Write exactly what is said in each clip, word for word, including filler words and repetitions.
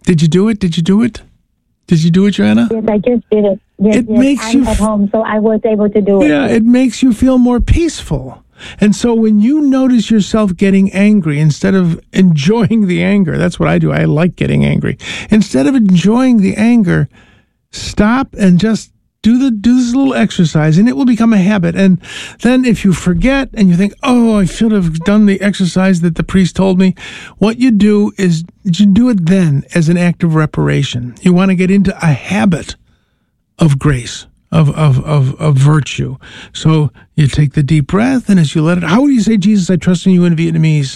Did you do it? Did you do it? Did you do it, Joanna? Yes, I just did it. Yes, it yes, makes I'm you at home, so I was able to do it. Yeah, it makes you feel more peaceful. And so when you notice yourself getting angry, instead of enjoying the anger, that's what I do. I like getting angry. Instead of enjoying the anger, stop and just do the do this little exercise, and it will become a habit. And then if you forget and you think, oh, I should have done the exercise that the priest told me, what you do is you do it then as an act of reparation. You want to get into a habit of grace. Of, of of of virtue. So you take the deep breath, and as you let it, how would you say, Jesus, I trust in you in Vietnamese?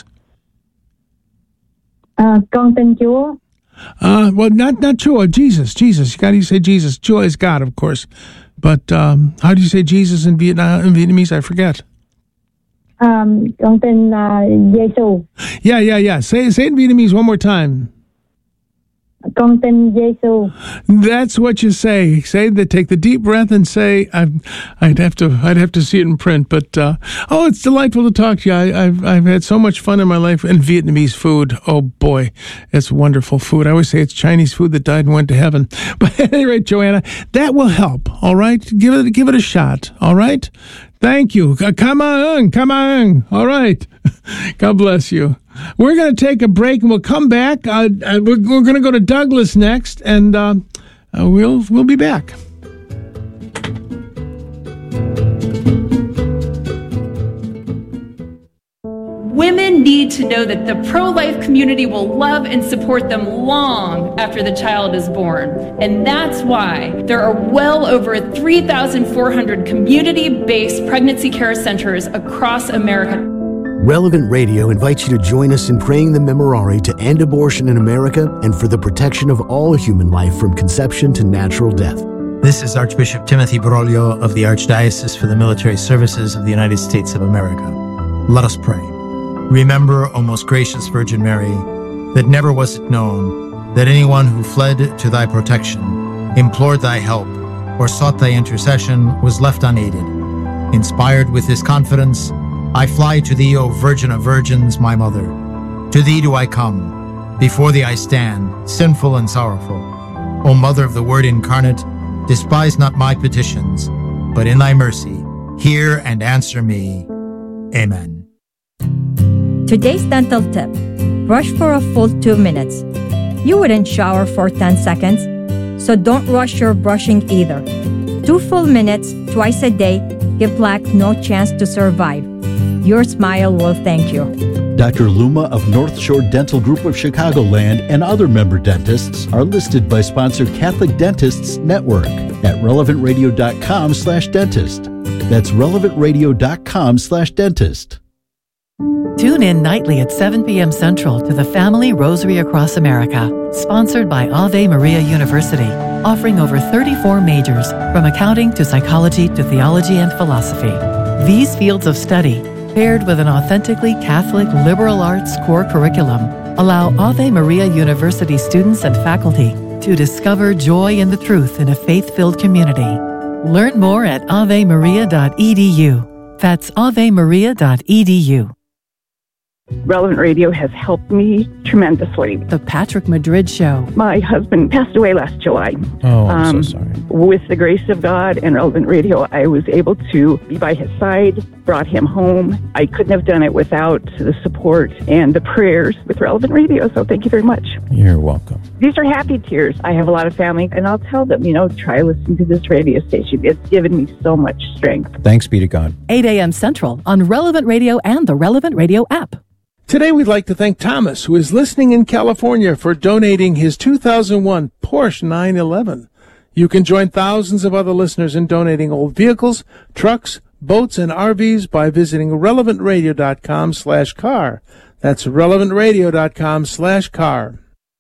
Uh, con tin Chúa. Uh, well, not not Chúa, Jesus, Jesus. You got to say Jesus. Chúa is God, of course. But um, how do you say Jesus in Vietnam in Vietnamese? I forget. Um, con tin uh, Giêsu. Yeah, yeah, yeah. Say say it in Vietnamese one more time. Con tin Giêsu. That's what you say. Say that. Take the deep breath and say. I, I'd have to. I'd have to see it in print. But uh, oh, it's delightful to talk to you. I, I've I've had so much fun in my life. And Vietnamese food. Oh boy, it's wonderful food. I always say it's Chinese food that died and went to heaven. But at any rate, Joanna, that will help. All right, give it give it a shot. All right. Thank you. Come on, come on. All right. God bless you. We're going to take a break, and we'll come back. Uh, uh, we're we're going to go to Douglas next, and uh, uh, we'll we'll be back. Women need to know that the pro-life community will love and support them long after the child is born. And that's why there are well over three thousand four hundred community-based pregnancy care centers across America. Relevant Radio invites you to join us in praying the Memorare to end abortion in America and for the protection of all human life from conception to natural death. This is Archbishop Timothy Broglio of the Archdiocese for the Military Services of the United States of America. Let us pray. Remember, O most gracious Virgin Mary, that never was it known that anyone who fled to thy protection, implored thy help, or sought thy intercession was left unaided. Inspired with this confidence, I fly to thee, O Virgin of Virgins, my Mother. To thee do I come. Before thee I stand, sinful and sorrowful. O Mother of the Word incarnate, despise not my petitions, but in thy mercy, hear and answer me. Amen. Today's dental tip: brush for a full two minutes. You wouldn't shower for ten seconds, so don't rush your brushing either. Two full minutes, twice a day, give plaque no chance to survive. Your smile will thank you. Doctor Luma of North Shore Dental Group of Chicagoland and other member dentists are listed by sponsor Catholic Dentists Network at relevantradio.com slash dentist. That's relevantradio.com slash dentist. Tune in nightly at seven p.m. Central to the Family Rosary Across America, sponsored by Ave Maria University, offering over thirty-four majors, from accounting to psychology to theology and philosophy. These fields of study, paired with an authentically Catholic liberal arts core curriculum, allow Ave Maria University students and faculty to discover joy in the truth in a faith-filled community. Learn more at ave maria dot e d u. That's ave maria dot e d u. Relevant Radio has helped me tremendously. The Patrick Madrid Show. My husband passed away last July. Oh, I'm um, so sorry. With the grace of God and Relevant Radio, I was able to be by his side, brought him home. I couldn't have done it without the support and the prayers with Relevant Radio, so thank you very much. You're welcome. These are happy tears. I have a lot of family, and I'll tell them, you know, try listening to this radio station. It's given me so much strength. Thanks be to God. eight a.m. Central on Relevant Radio and the Relevant Radio app. Today we'd like to thank Thomas, who is listening in California, for donating his two thousand one Porsche nine eleven. You can join thousands of other listeners in donating old vehicles, trucks, boats, and R Vs by visiting relevantradio.com slash car. That's relevantradio.com slash car.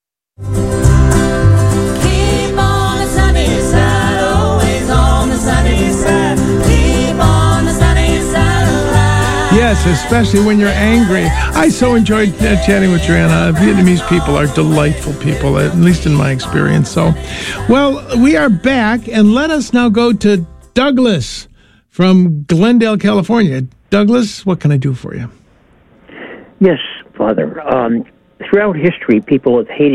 Keep on the sunny side, always on the sunny side. Keep on the sunny side of life. Yes, especially when you're angry. I so enjoyed uh, chatting with Joanna. Vietnamese people are delightful people, at least in my experience. So, well, we are back, and let us now go to Douglas from Glendale, California. Douglas, what can I do for you? Yes, Father. Um, throughout history, people have hated